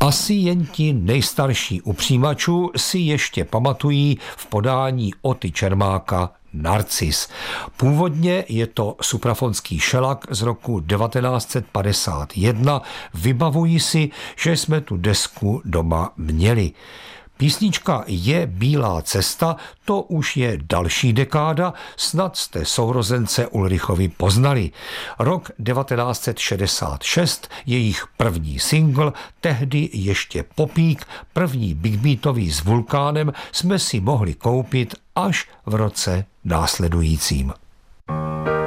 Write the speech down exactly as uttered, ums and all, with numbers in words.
Asi jen ti nejstarší u přijímačů si ještě pamatují v podání Oty Čermáka Narcis. Původně je to suprafonský šelak z roku devatenáct set padesát jedna. Vybavuji si, že jsme tu desku doma měli. Písnička Je bílá cesta, to už je další dekáda, snad jste sourozence Ulrichovi poznali. Rok devatenáct set šedesát šest, jejich první singl, tehdy ještě popík, první big beatový s Vulkánem jsme si mohli koupit až v roce následujícím.